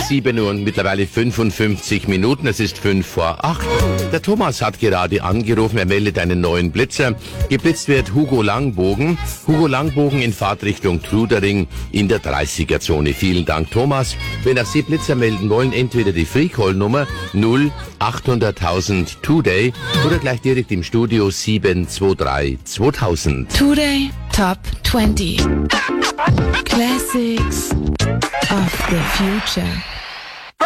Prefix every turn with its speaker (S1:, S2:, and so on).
S1: 7 Uhr und mittlerweile 55 Minuten. Es ist 5 vor 8. Der Thomas hat gerade angerufen. Er meldet einen neuen Blitzer. Geblitzt wird Hugo Langbogen. Hugo Langbogen in Fahrtrichtung Trudering in der 30er-Zone. Vielen Dank, Thomas. Wenn auch Sie Blitzer melden wollen, entweder die Freecall-Nummer 0800.000 Today oder gleich direkt im Studio 723 2000.
S2: Today Top 20 Classics of the Future.